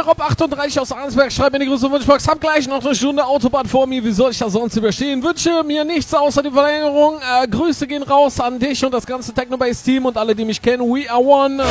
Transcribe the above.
Rob38 aus Arnsberg schreibt mir die Grüße und Wunschbox. Hab gleich noch eine Stunde Autobahn vor mir. Wie soll ich das sonst überstehen? Wünsche mir nichts außer die Verlängerung. Grüße gehen raus an dich und das ganze Technobase-Team und alle, die mich kennen. We are one.